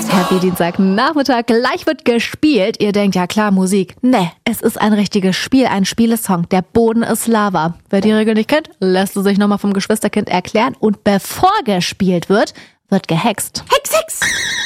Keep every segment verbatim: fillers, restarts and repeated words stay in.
Happy Dienstagnachmittag, gleich wird gespielt. Ihr denkt, ja klar, Musik. Ne, es ist ein richtiges Spiel, ein Spielesong. Der Boden ist Lava. Wer die Regel nicht kennt, lässt es sich nochmal vom Geschwisterkind erklären. Und bevor gespielt wird, wird gehext. Hex, Hex!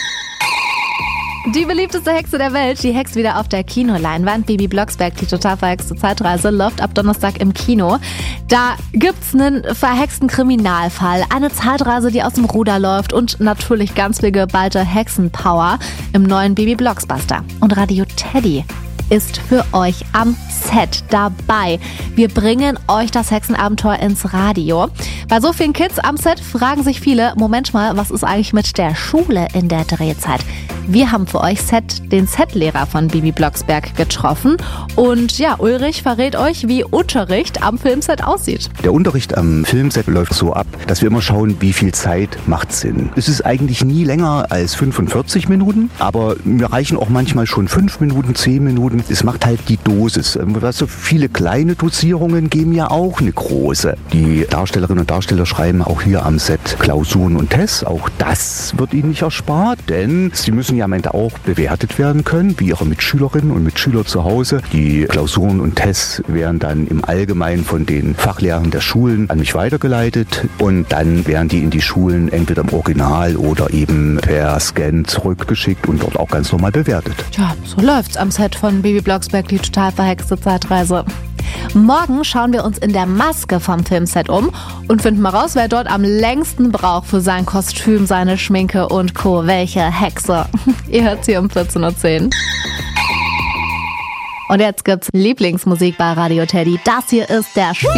Die beliebteste Hexe der Welt, die hext wieder auf der Kinoleinwand. Bibi Blocksberg, die total verhexte Zeitreise, läuft ab Donnerstag im Kino. Da gibt's einen verhexten Kriminalfall, eine Zeitreise, die aus dem Ruder läuft und natürlich ganz viel geballte Hexenpower im neuen Bibi Blocksbuster. Und Radio Teddy ist für euch am Set dabei. Wir bringen euch das Hexenabenteuer ins Radio. Bei so vielen Kids am Set fragen sich viele, Moment mal, was ist eigentlich mit der Schule in der Drehzeit? Wir haben für euch Set, den Setlehrer von Bibi Blocksberg getroffen. Und ja, Ulrich verrät euch, wie Unterricht am Filmset aussieht. Der Unterricht am Filmset läuft so ab, dass wir immer schauen, wie viel Zeit macht Sinn. Es ist eigentlich nie länger als fünfundvierzig Minuten, aber mir reichen auch manchmal schon fünf Minuten, zehn Minuten. Es macht halt die Dosis. Weißt du, viele kleine Dosierungen geben ja auch eine große. Die Darstellerinnen und Darsteller schreiben auch hier am Set Klausuren und Tests. Auch das wird ihnen nicht erspart, denn sie müssen ja am Ende auch bewertet werden können, wie ihre Mitschülerinnen und Mitschüler zu Hause. Die Klausuren und Tests werden dann im Allgemeinen von den Fachlehrern der Schulen an mich weitergeleitet und dann werden die in die Schulen entweder im Original oder eben per Scan zurückgeschickt und dort auch ganz normal bewertet. Tja, so läuft's am Set von Bibi Blocksberg, die total verhexte Zeitreise. Morgen schauen wir uns in der Maske vom Filmset um und finden mal raus, wer dort am längsten braucht für sein Kostüm, seine Schminke und Co. Welche Hexe. Ihr hört's hier um vierzehn Uhr zehn. Und jetzt gibt's Lieblingsmusik bei Radio Teddy. Das hier ist der Spiel.